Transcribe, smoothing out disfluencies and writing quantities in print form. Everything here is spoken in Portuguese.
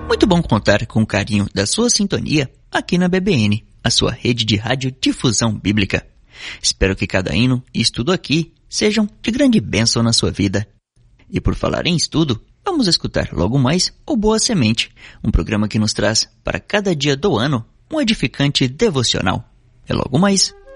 Muito bom contar com o carinho da sua sintonia aqui na BBN, a sua rede de rádio difusão bíblica. Espero que cada hino e estudo aqui sejam de grande bênção na sua vida. E por falar em estudo, vamos escutar logo mais o Boa Semente, um programa que nos traz para cada dia do ano um edificante devocional. É logo mais